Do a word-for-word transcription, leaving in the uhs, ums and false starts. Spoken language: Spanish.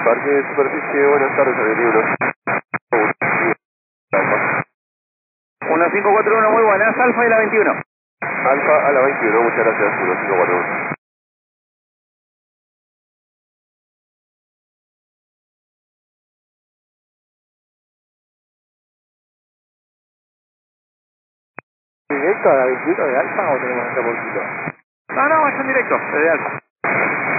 Parque de superficie, buenas tardes, avenida uno cinco cuatro uno, muy buenas, Alfa y la veintiuno. Alfa a la veintiuno, muchas gracias, uno cinco cuatro uno. ¿Directo a la veintiuno de Alfa o tenemos otro poquito? No, no, es en directo, desde Alfa.